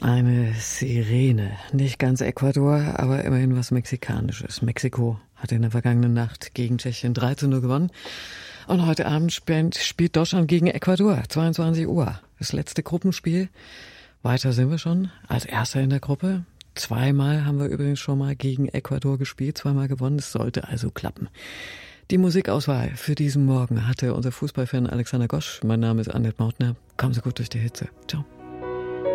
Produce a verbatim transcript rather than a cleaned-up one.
Eine Sirene. Nicht ganz Ecuador, aber immerhin was Mexikanisches. Mexiko hat in der vergangenen Nacht gegen Tschechien drei zu null gewonnen. Und heute Abend spielt Deutschland gegen Ecuador, zweiundzwanzig Uhr. Das letzte Gruppenspiel. Weiter sind wir schon, als Erster in der Gruppe. Zweimal haben wir übrigens schon mal gegen Ecuador gespielt, zweimal gewonnen. Es sollte also klappen. Die Musikauswahl für diesen Morgen hatte unser Fußballfan Alexander Gosch. Mein Name ist Annette Mautner. Kommen Sie gut durch die Hitze. Ciao.